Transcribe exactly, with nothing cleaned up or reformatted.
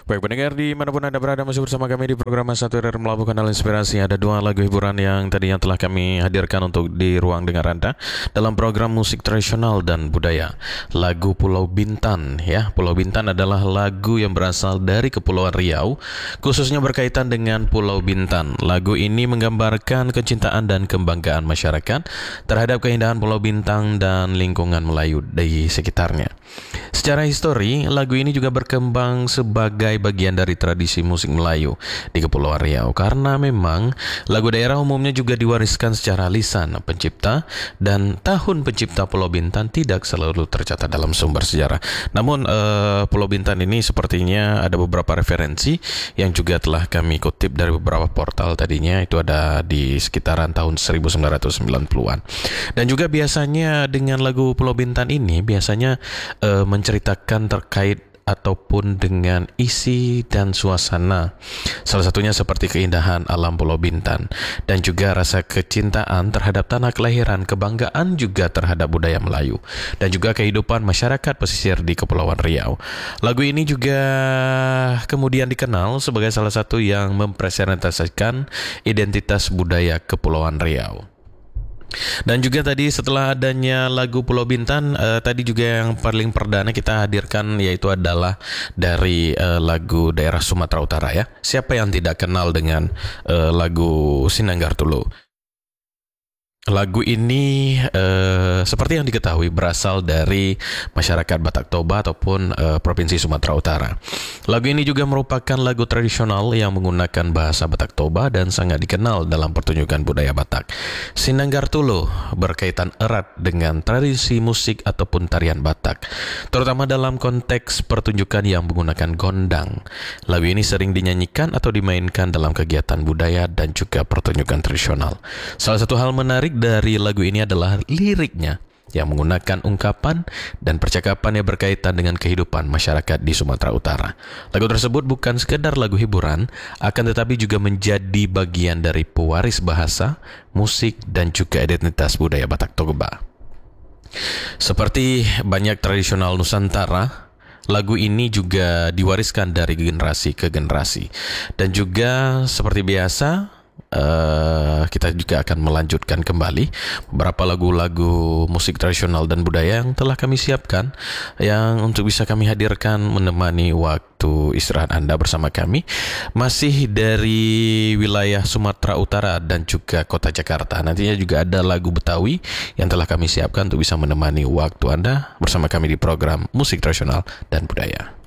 Baik pendengar dimanapun Anda berada, masih bersama kami di program Satu R R Melabuhkan Hal Inspirasi. Ada dua lagu hiburan yang tadinya telah kami hadirkan untuk di ruang dengar Anda dalam program musik tradisional dan budaya. Lagu Pulau Bintan, ya. Pulau Bintan adalah lagu yang berasal dari Kepulauan Riau, khususnya berkaitan dengan Pulau Bintan. Lagu ini menggambarkan kecintaan dan kebanggaan masyarakat terhadap keindahan Pulau Bintan dan lingkungan Melayu di sekitarnya. Secara histori, lagu ini juga berkembang sebagai bagian dari tradisi musik Melayu di Kepulauan Riau, karena memang lagu daerah umumnya juga diwariskan secara lisan pencipta, dan tahun pencipta Pulau Bintan tidak selalu tercatat dalam sumber sejarah. Namun uh, Pulau Bintan ini sepertinya ada beberapa referensi yang juga telah kami kutip dari beberapa portal. Tadinya itu ada di sekitaran tahun seribu sembilan ratus sembilan puluhan. Dan juga biasanya dengan lagu Pulau Bintan ini biasanya uh, menceritakan terkait ataupun dengan isi dan suasana. Salah satunya seperti keindahan alam Pulau Bintan dan juga rasa kecintaan terhadap tanah kelahiran, kebanggaan juga terhadap budaya Melayu dan juga kehidupan masyarakat pesisir di Kepulauan Riau. Lagu ini juga kemudian dikenal sebagai salah satu yang mempresentasikan identitas budaya Kepulauan Riau. Dan juga tadi setelah adanya lagu Pulau Bintan, uh, tadi juga yang paling perdana kita hadirkan yaitu adalah dari uh, lagu daerah Sumatera Utara, ya. Siapa yang tidak kenal dengan uh, lagu Sinanggar Tulu? Lagu ini uh, seperti yang diketahui berasal dari masyarakat Batak Toba ataupun uh, Provinsi Sumatera Utara. Lagu ini juga merupakan lagu tradisional yang menggunakan bahasa Batak Toba dan sangat dikenal dalam pertunjukan budaya Batak. Sinanggar Tulu berkaitan erat dengan tradisi musik ataupun tarian Batak, terutama dalam konteks pertunjukan yang menggunakan gondang. Lagu ini sering dinyanyikan atau dimainkan dalam kegiatan budaya dan juga pertunjukan tradisional. Salah satu hal menarik dari lagu ini adalah liriknya yang menggunakan ungkapan dan percakapan yang berkaitan dengan kehidupan masyarakat di Sumatera Utara. Lagu tersebut bukan sekedar lagu hiburan, akan tetapi juga menjadi bagian dari pewaris bahasa, musik, dan juga identitas budaya Batak Toba. Seperti banyak tradisional Nusantara, lagu ini juga diwariskan dari generasi ke generasi. Dan juga seperti biasa, Uh, kita juga akan melanjutkan kembali beberapa lagu-lagu musik tradisional dan budaya yang telah kami siapkan, yang untuk bisa kami hadirkan menemani waktu istirahat Anda bersama kami, masih dari wilayah Sumatera Utara dan juga kota Jakarta. Nantinya juga ada lagu Betawi yang telah kami siapkan untuk bisa menemani waktu Anda bersama kami di program musik tradisional dan budaya.